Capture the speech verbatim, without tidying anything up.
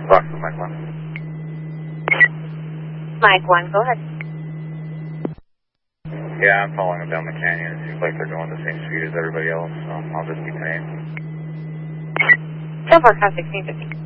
Box with Mike one. Mike one, go ahead. Yeah, I'm following them down the canyon. It seems like they're going the same speed as everybody else, so I'll just be paying. So far, sixteen fifty.